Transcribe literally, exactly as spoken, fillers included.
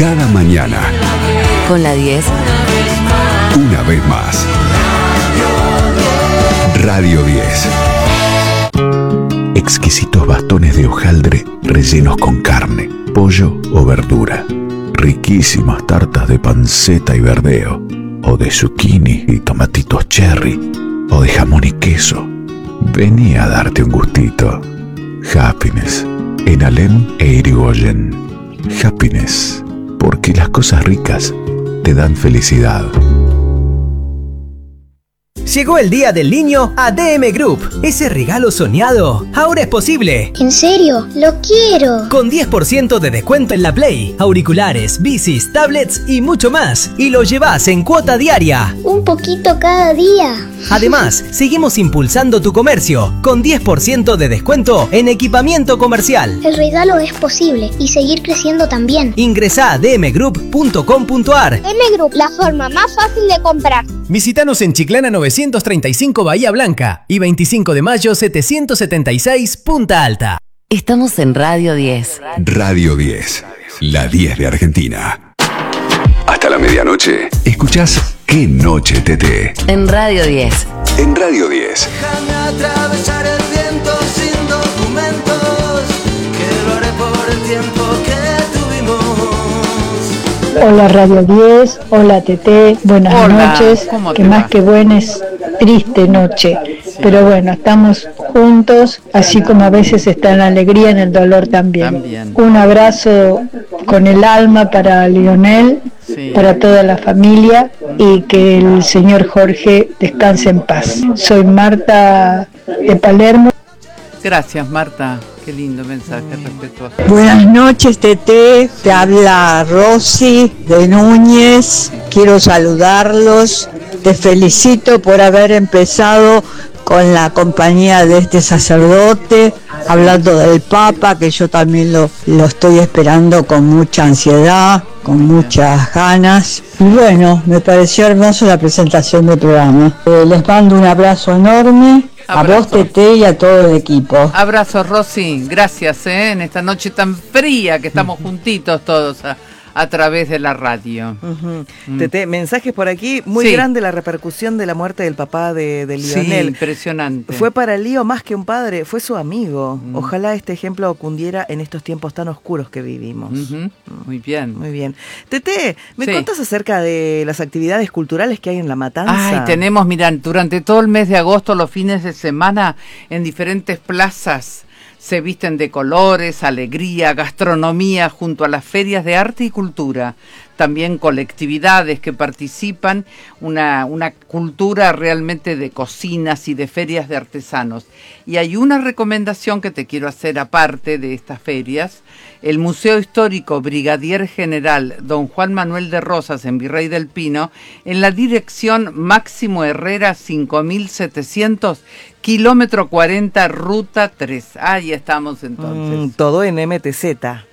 Cada mañana. Con la diez. Una vez más. Radio diez. Exquisitos bastones de hojaldre rellenos con carne, pollo o verdura. Riquísimas tartas de panceta y verdeo. O de zucchini y tomatitos cherry. O de jamón y queso. Vení a darte un gustito. Happiness. En Alem e Irigoyen. Happiness. Porque las cosas ricas te dan felicidad. Llegó el Día del Niño a D M Group. Ese regalo soñado ahora es posible. ¿En serio? ¡Lo quiero! Con diez por ciento de descuento en la Play, auriculares, bicis, tablets y mucho más. Y lo llevas en cuota diaria. Un poquito cada día. Además, seguimos impulsando tu comercio con diez por ciento de descuento en equipamiento comercial. El regalo es posible y seguir creciendo también. Ingresá a d m group punto com punto a r. D M Group, la forma más fácil de comprar. Visítanos en Chiclana novecientos treinta y cinco Bahía Blanca y veinticinco de mayo setecientos setenta y seis Punta Alta. Estamos en Radio diez. Radio diez. La diez de Argentina. Hasta la medianoche. Escuchás Qué Noche T T. En Radio diez. En Radio diez. Déjame atravesar el viento sin documentos, que lo haré por el tiempo que tuvimos. Hola Radio diez, hola T T, buenas Hola, noches, que más que buena es triste noche, sí. Pero bueno, estamos juntos, así como a veces está en la alegría, en el dolor también. también. Un abrazo con el alma para Lionel, sí. Para toda la familia y que el señor Jorge descanse en paz. Soy Marta de Palermo. Gracias, Marta. Qué lindo mensaje respetuoso. Buenas noches, Tete. Te habla Rosy de Núñez. Quiero saludarlos. Te felicito por haber empezado con la compañía de este sacerdote, hablando del Papa, que yo también lo, lo estoy esperando con mucha ansiedad, con muchas ganas. Y bueno, me pareció hermoso la presentación del programa. Eh, les mando un abrazo enorme. Abrazo. A vos, Tete, y a todo el equipo. Abrazo, Rosy. Gracias, ¿eh? En esta noche tan fría que estamos juntitos todos a, a través de la radio. Uh-huh. Mm. Tete, mensajes por aquí. Muy sí. grande la repercusión de la muerte del papá de, de Lionel. Sí, impresionante. Fue para Lío más que un padre, fue su amigo. Mm. Ojalá este ejemplo cundiera en estos tiempos tan oscuros que vivimos. Uh-huh. Muy bien. Muy bien. Tete, ¿me sí. contás acerca de las actividades culturales que hay en La Matanza? Ay, tenemos, mirá, durante todo el mes de agosto, los fines de semana, en diferentes plazas, se visten de colores, alegría, gastronomía, junto a las ferias de arte y cultura. También colectividades que participan, una, una cultura realmente de cocinas y de ferias de artesanos. Y hay una recomendación que te quiero hacer aparte de estas ferias. El Museo Histórico Brigadier General Don Juan Manuel de Rosas en Virrey del Pino, en la dirección Máximo Herrera cinco mil setecientos, kilómetro cuarenta, ruta tres. Ahí estamos entonces. Mm, todo en M T Z.